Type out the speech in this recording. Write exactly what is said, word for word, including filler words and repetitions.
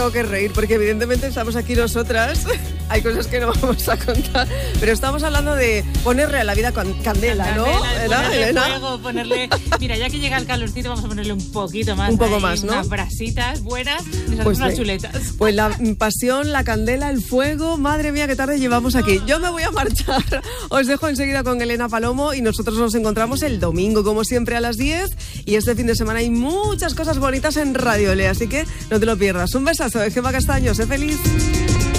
Tengo que reír porque evidentemente estamos aquí nosotras, hay cosas que no vamos a contar, pero estamos hablando de ponerle a la vida con candela, ¿no? Candela, ponerle Elena? fuego, ponerle... Mira, ya que llega el calorcito vamos a ponerle un poquito más. Un poco ahí, más, ¿no? Unas brasitas buenas, y nos pues hacemos unas sí. chuletas. Pues la pasión, la candela, el fuego, madre mía, qué tarde llevamos aquí. Yo me voy a marchar, os dejo enseguida con Elena Palomo y nosotros nos encontramos el domingo, como siempre, a las diez, y este fin de semana hay muchas cosas bonitas en Radio L, así que no te lo pierdas. Un besazo de Gemma Castaño, sé feliz.